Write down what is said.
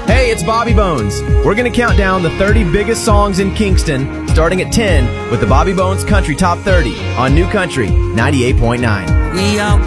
Hey, it's Bobby Bones. We're going to count down the 30 biggest songs in Kingston, starting at 10 with the Bobby Bones Country Top 30 on New Country 98.9. We all